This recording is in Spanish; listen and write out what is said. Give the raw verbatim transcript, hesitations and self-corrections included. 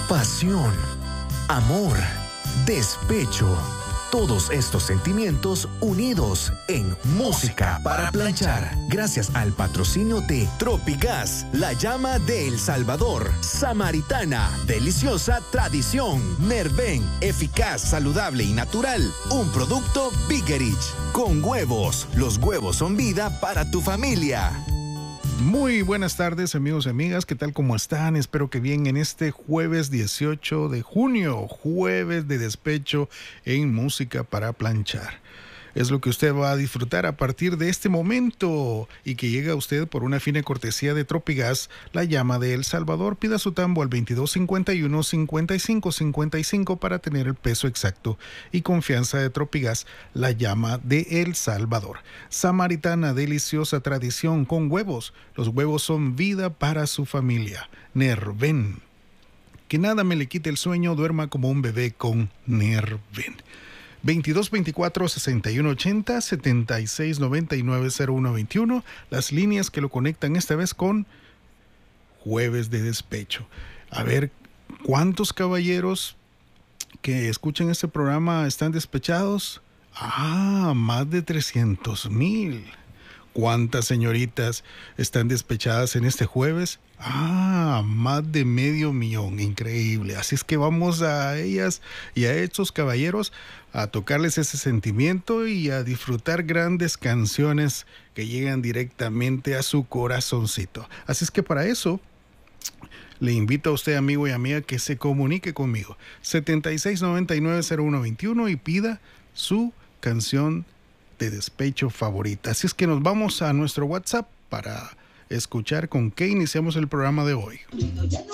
pasión, amor, despecho. Todos estos sentimientos unidos en Música para Planchar. Gracias al patrocinio de Tropigas, la llama de El Salvador. Samaritana, deliciosa tradición. Nerven, eficaz, saludable y natural. Un producto Biggerich. Con huevos. Los huevos son vida para tu familia. Muy buenas tardes, amigos y amigas, ¿qué tal? ¿Cómo están? Espero que bien en este jueves dieciocho de junio, jueves de despecho en Música para Planchar. Es lo que usted va a disfrutar a partir de este momento y que llega a usted por una fina cortesía de Tropigas, la llama de El Salvador. Pida su tambo al veintidós cincuenta y uno, cincuenta y cinco cincuenta y cinco para tener el peso exacto y confianza de Tropigas, la llama de El Salvador. Samaritana, deliciosa tradición con huevos. Los huevos son vida para su familia. Nerven. Que nada me le quite el sueño, duerma como un bebé con Nerven. veintidós veinticuatro, sesenta y uno ochenta, setenta y seis noventa y nueve, cero uno veintiuno, las líneas que lo conectan esta vez con Jueves de Despecho. A ver, ¿cuántos caballeros que escuchan este programa están despechados? Ah, más de trescientos mil. ¿Cuántas señoritas están despechadas en este jueves? Ah, más de medio millón, increíble. Así es que vamos a ellas y a estos caballeros a tocarles ese sentimiento y a disfrutar grandes canciones que llegan directamente a su corazoncito. Así es que para eso le invito a usted, amigo y amiga, que se comunique conmigo. setenta y seis noventa y nueve, cero uno veintiuno y pida su canción de despecho favorita. Así es que nos vamos a nuestro WhatsApp para escuchar con qué iniciamos el programa de hoy.